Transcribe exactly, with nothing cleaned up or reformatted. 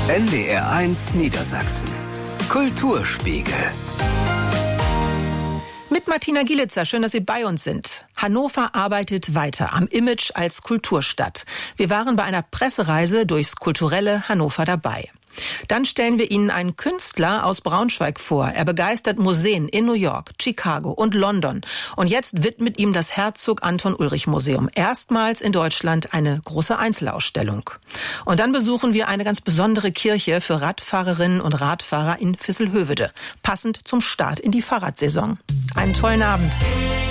N D R eins Niedersachsen. Kulturspiegel. Mit Martina Gielitzer, schön, dass Sie bei uns sind. Hannover arbeitet weiter am Image als Kulturstadt. Wir waren bei einer Pressereise durchs kulturelle Hannover dabei. Dann stellen wir Ihnen einen Künstler aus Braunschweig vor. Er begeistert Museen in New York, Chicago und London. Und jetzt widmet ihm das Herzog Anton Ulrich Museum erstmals in Deutschland eine große Einzelausstellung. Und dann besuchen wir eine ganz besondere Kirche für Radfahrerinnen und Radfahrer in Visselhövede, passend zum Start in die Fahrradsaison. Einen tollen Abend.